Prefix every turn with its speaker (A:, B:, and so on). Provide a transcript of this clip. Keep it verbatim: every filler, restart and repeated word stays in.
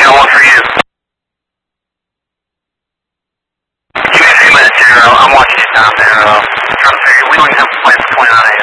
A: got one for you. Give me a few minutes here. I'm watching your time there. Uh, trying to figure, we don't even have a plan for twenty-nine A